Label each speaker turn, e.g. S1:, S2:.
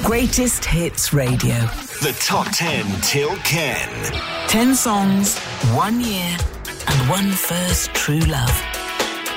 S1: Greatest Hits Radio.
S2: The Top 10 Till Ken.
S1: 10 songs, 1 year, and one first true love.